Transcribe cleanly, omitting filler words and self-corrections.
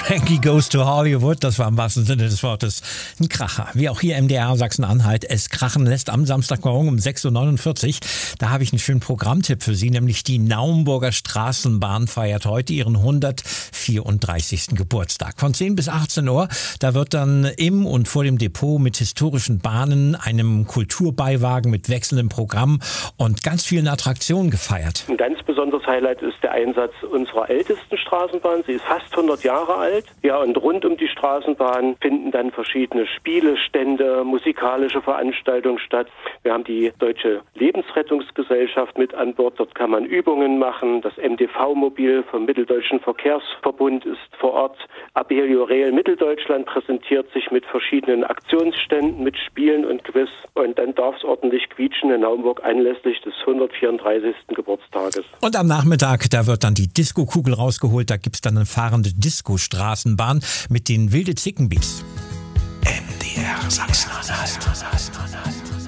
Frankie Goes to Hollywood, das war im wahrsten Sinne des Wortes ein Kracher. Wie auch hier MDR Sachsen-Anhalt es krachen lässt am Samstagmorgen um 6.49 Uhr. Da habe ich einen schönen Programmtipp für Sie, nämlich die Naumburger Straßenbahn feiert heute ihren 134. Geburtstag. Von 10 bis 18 Uhr, da wird dann im und vor dem Depot mit historischen Bahnen, einem Kulturbeiwagen mit wechselndem Programm und ganz vielen Attraktionen gefeiert. Ein ganz besonderes Highlight ist der Einsatz unserer ältesten Straßenbahn. Sie ist fast 100 Jahre alt. Ja, und rund um die Straßenbahn finden dann verschiedene Spielestände, musikalische Veranstaltungen statt. Wir haben die Deutsche Lebensrettungsgesellschaft mit an Bord. Dort kann man Übungen machen. Das MDV-Mobil vom Mitteldeutschen Verkehrsverbund ist vor Ort. Abellio Rail Mitteldeutschland präsentiert sich mit verschiedenen Aktionsständen, mit Spielen und Quiz. Und dann darf es ordentlich quietschen in Naumburg anlässlich des 134. Geburtstages. Und am Nachmittag, da wird dann die Disco-Kugel rausgeholt. Da gibt's dann eine fahrende Disco-Straßenbahn mit den wilde Zickenbeats. MDR Sachsen-Anhalt.